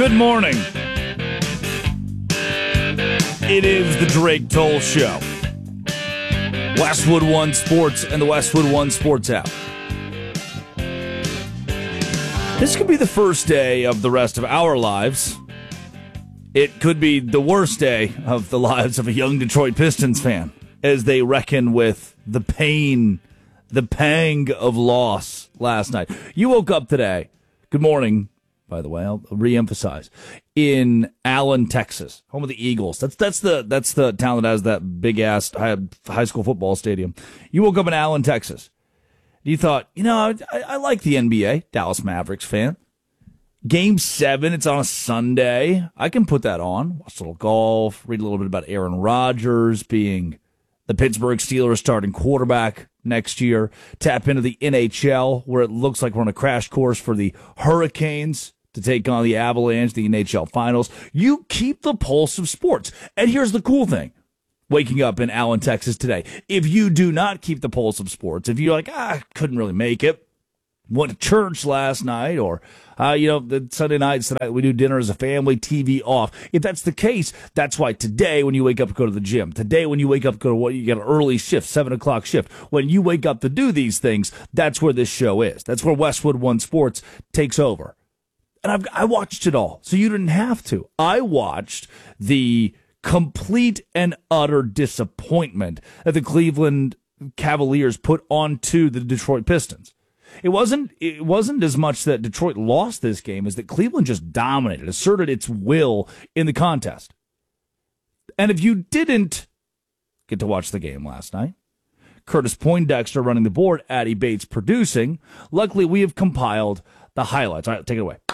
Good morning. It is the Drake Toll Show. Westwood One Sports and the Westwood One Sports app. This could be the first day of the rest of our lives. It could be the worst day of the lives of a young Detroit Pistons fan as they reckon with the pain, the pang of loss last night. You woke up today. Good morning, by the way. I'll reemphasize. In Allen, Texas, home of the Eagles. That's the town that has that big ass high school football stadium. You woke up in Allen, Texas. You thought, I like the NBA. Dallas Mavericks fan. Game 7, it's on a Sunday. I can put that on. Watch a little golf, read a little bit about Aaron Rodgers being the Pittsburgh Steelers starting quarterback next year. Tap into the NHL, where it looks like we're on a crash course for the Hurricanes to take on the Avalanche, the NHL Finals. You keep the pulse of sports. And here's the cool thing. Waking up in Allen, Texas today. If you do not keep the pulse of sports, if you're like, couldn't really make it, went to church last night, or, the Sunday nights tonight we do dinner as a family, TV off. If that's the case, that's why today when you wake up, go to the gym. Today when you wake up, you get an early shift, 7 o'clock shift. When you wake up to do these things, that's where this show is. That's where Westwood One Sports takes over. And I watched it all, so you didn't have to. I watched the complete and utter disappointment that the Cleveland Cavaliers put onto the Detroit Pistons. It wasn't as much that Detroit lost this game as that Cleveland just dominated, asserted its will in the contest. And if you didn't get to watch the game last night, Curtis Poindexter running the board, Addie Bates producing, luckily we have compiled the highlights. All right, take it away.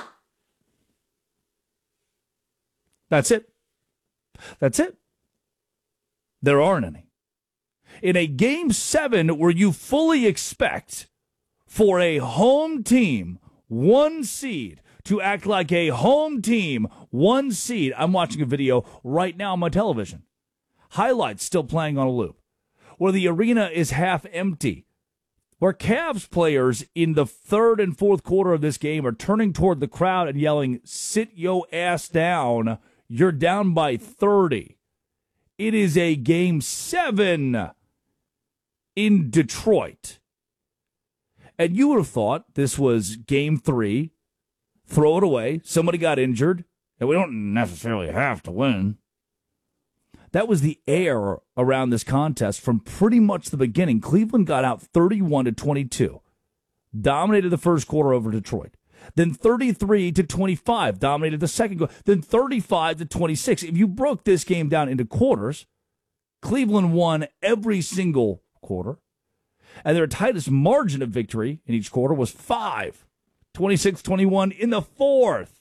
That's it. That's it. There aren't any. In a Game 7 where you fully expect for a home team, 1 seed, to act like a home team, 1 seed. I'm watching a video right now on my television. Highlights still playing on a loop. Where the arena is half empty. Where Cavs players in the third and fourth quarter of this game are turning toward the crowd and yelling, "Sit yo ass down. You're down by 30. It is a Game 7 in Detroit. And you would have thought this was Game 3. Throw it away. Somebody got injured. And we don't necessarily have to win. That was the air around this contest from pretty much the beginning. Cleveland got out 31-22. Dominated the first quarter over Detroit. Then 33-25, dominated the second quarter. Then 35-26. If you broke this game down into quarters, Cleveland won every single quarter. And their tightest margin of victory in each quarter was 5. 26-21 in the fourth.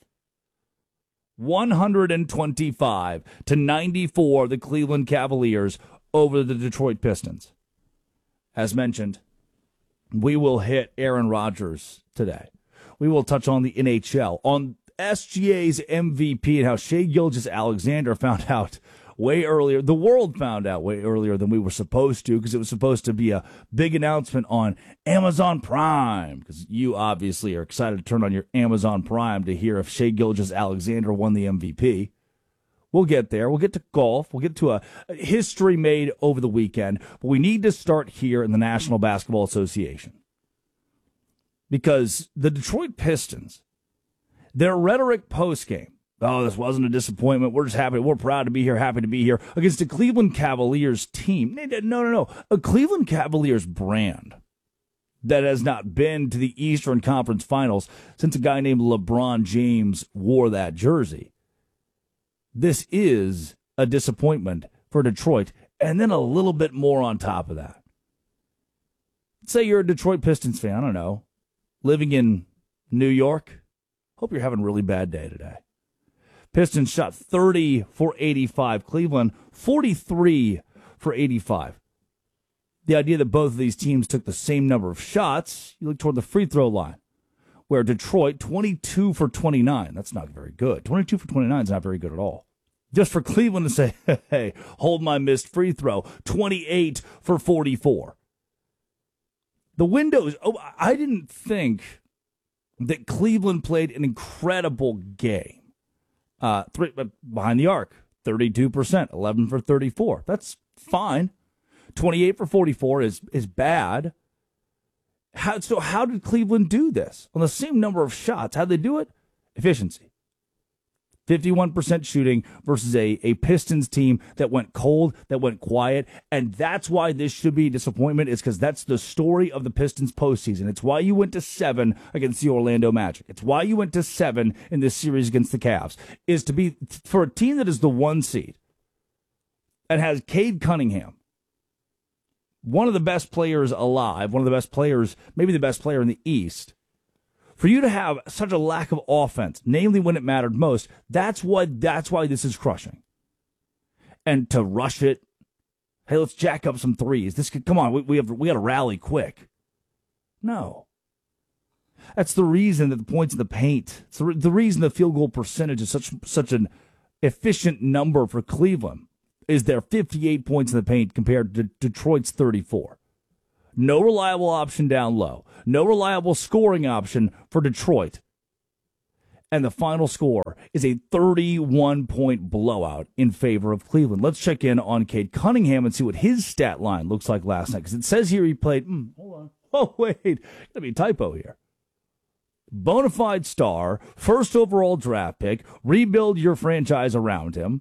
125-94, the Cleveland Cavaliers over the Detroit Pistons. As mentioned, we will hit Aaron Rodgers today. We will touch on the NHL, on SGA's MVP, and how Shai Gilgeous-Alexander found out way earlier. The world found out way earlier than we were supposed to, because it was supposed to be a big announcement on Amazon Prime, because you obviously are excited to turn on your Amazon Prime to hear if Shai Gilgeous-Alexander won the MVP. We'll get there. We'll get to golf. We'll get to a history made over the weekend. But we need to start here in the National Basketball Association. Because the Detroit Pistons, their rhetoric postgame, this wasn't a disappointment. We're just happy. We're proud to be here, happy to be here, against the Cleveland Cavaliers team. No. A Cleveland Cavaliers brand that has not been to the Eastern Conference Finals since a guy named LeBron James wore that jersey. This is a disappointment for Detroit, and then a little bit more on top of that. Say you're a Detroit Pistons fan, I don't know, living in New York. Hope you're having a really bad day today. Pistons shot 30 for 85. Cleveland, 43 for 85. The idea that both of these teams took the same number of shots, you look toward the free throw line, where Detroit, 22 for 29. That's not very good. 22 for 29 is not very good at all. Just for Cleveland to say, hey, hold my missed free throw, 28 for 44. The windows, I didn't think that Cleveland played an incredible game. Three behind the arc, 32%, 11 for 34. That's fine. 28 for 44 is bad. How did Cleveland do this? On the same number of shots, how'd they do it? Efficiency. 51% shooting versus a Pistons team that went cold, that went quiet, and that's why this should be a disappointment, is because that's the story of the Pistons postseason. It's why you went to 7 against the Orlando Magic. It's why you went to 7 in this series against the Cavs, is to be, for a team that is the 1 seed and has Cade Cunningham, one of the best players alive, one of the best players, maybe the best player in the East. For you to have such a lack of offense, namely when it mattered most, that's why this is crushing. And to rush it, hey, let's jack up some threes. Come on, we got to rally quick. No, that's the reason that the points in the paint. It's the reason the field goal percentage is such an efficient number for Cleveland. Is their 58 points in the paint compared to Detroit's 34. No reliable option down low. No reliable scoring option for Detroit. And the final score is a 31-point blowout in favor of Cleveland. Let's check in on Cade Cunningham and see what his stat line looks like last night. Because it says here he played, hold on. Oh, wait. Gotta be a typo here. Bonafide star, first overall draft pick, rebuild your franchise around him.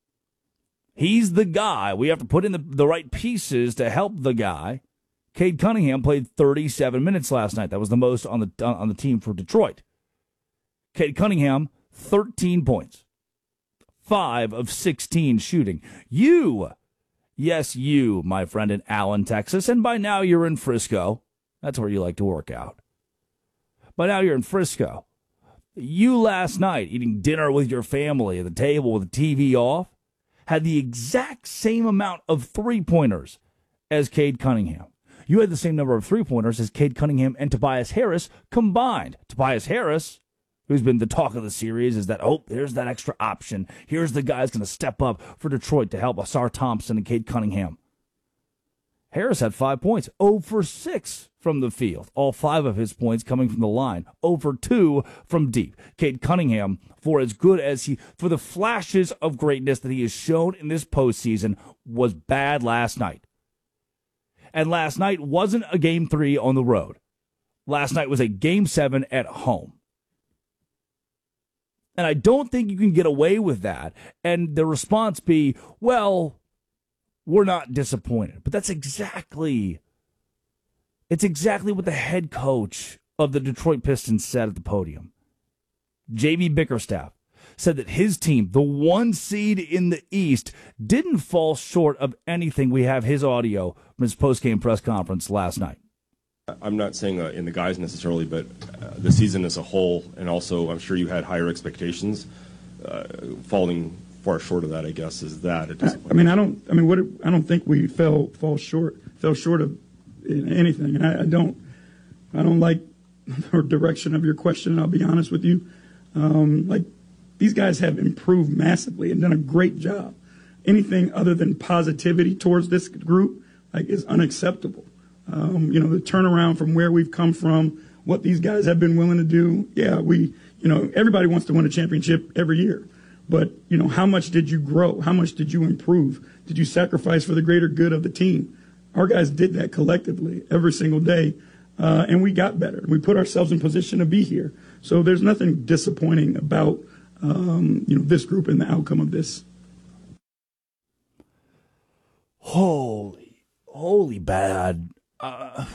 He's the guy. We have to put in the right pieces to help the guy. Cade Cunningham played 37 minutes last night. That was the most on the team for Detroit. Cade Cunningham, 13 points. 5 of 16 shooting. Yes, you, my friend in Allen, Texas, and by now you're in Frisco. That's where you like to work out. By now you're in Frisco. You last night, eating dinner with your family at the table with the TV off, had the exact same amount of three-pointers as Cade Cunningham. You had the same number of three-pointers as Cade Cunningham and Tobias Harris combined. Tobias Harris, who's been the talk of the series, is that, there's that extra option. Here's the guy who's going to step up for Detroit to help Asar Thompson and Cade Cunningham. Harris had 5 points, 0 for 6 from the field. All 5 of his points coming from the line, 0 for 2 from deep. Cade Cunningham, for the flashes of greatness that he has shown in this postseason, was bad last night. And last night wasn't a Game 3 on the road. Last night was a Game 7 at home. And I don't think you can get away with that. And the response be, well, we're not disappointed. But it's exactly what the head coach of the Detroit Pistons said at the podium. J.B. Bickerstaff said that his team, the 1 seed in the East, didn't fall short of anything. We have his audio from his post-game press conference last night. I'm not saying in the guys necessarily, but the season as a whole, and also I'm sure you had higher expectations, falling far short of that, I guess, is that a disappointment? I don't think we fell short of anything, and I don't like the direction of your question. I'll be honest with you. These guys have improved massively and done a great job. Anything other than positivity towards this group is unacceptable. The turnaround from where we've come from, what these guys have been willing to do. Yeah, everybody wants to win a championship every year. But, how much did you grow? How much did you improve? Did you sacrifice for the greater good of the team? Our guys did that collectively every single day, and we got better. We put ourselves in position to be here. So there's nothing disappointing about this group and the outcome of this. Holy bad. I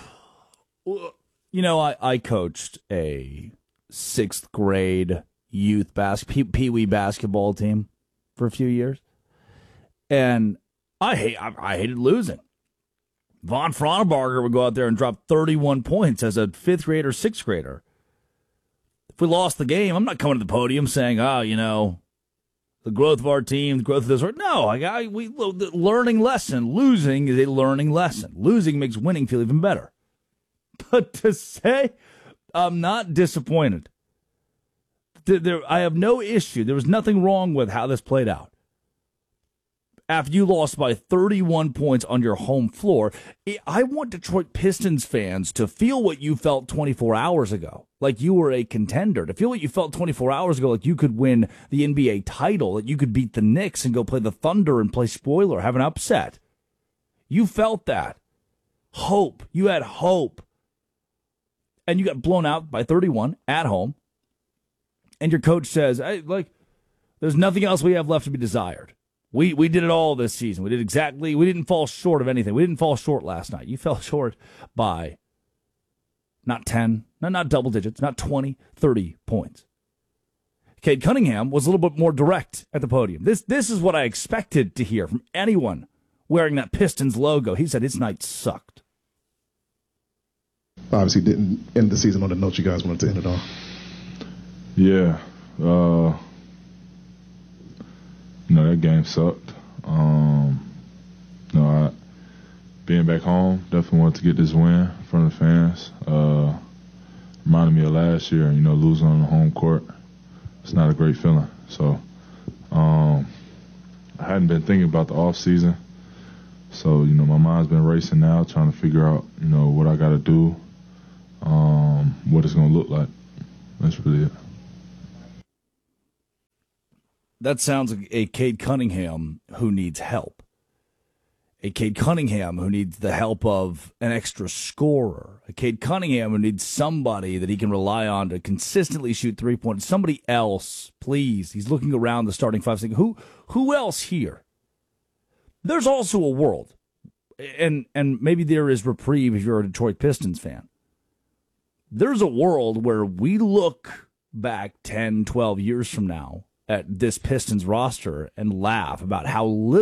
coached a 6th grade youth pee-wee basketball team for a few years, and I hated losing. Von Frauenbarger would go out there and drop 31 points as a 5th grader, 6th grader. If we lost the game, I'm not coming to the podium saying, the growth of our team, the growth of this. No, the learning lesson. Losing is a learning lesson. Losing makes winning feel even better. But to say I'm not disappointed, I have no issue. There was nothing wrong with how this played out. after you lost by 31 points on your home floor. I want Detroit Pistons fans to feel what you felt 24 hours ago, like you were a contender, to feel what you felt 24 hours ago, like you could win the NBA title, that you could beat the Knicks and go play the Thunder and play spoiler, have an upset. You felt that. Hope. You had hope. And you got blown out by 31 at home. And your coach says, hey, there's nothing else we have left to be desired. We did it all this season. We didn't fall short of anything. We didn't fall short last night. You fell short by not 10, not double digits, not 20, 30 points. Cade Cunningham was a little bit more direct at the podium. This is what I expected to hear from anyone wearing that Pistons logo. He said his night sucked. Obviously didn't end the season on the note you guys wanted to end it on. Yeah. That game sucked. Being back home, definitely wanted to get this win in front of the fans. Reminded me of last year, losing on the home court. It's not a great feeling. So I hadn't been thinking about the off season. So, my mind's been racing now, trying to figure out, what I got to do, what it's going to look like. That's really it. That sounds like a Cade Cunningham who needs help. A Cade Cunningham who needs the help of an extra scorer. A Cade Cunningham who needs somebody that he can rely on to consistently shoot 3-pointers. Somebody else, please. He's looking around the starting five, saying, who else here? There's also a world, and maybe there is reprieve if you're a Detroit Pistons fan. There's a world where we look back 10, 12 years from now at this Pistons roster and laugh about how little